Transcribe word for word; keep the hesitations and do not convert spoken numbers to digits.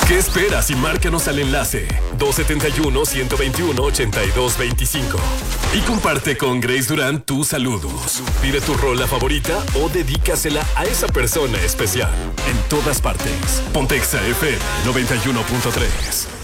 ¿Qué esperas y márcanos al enlace dos siete uno, uno dos uno, ocho dos dos cinco y comparte con Grace Durán tus saludos? Pide tu rola favorita o dedícasela a esa persona especial. En todas partes. Pontexa F M noventa y uno punto tres.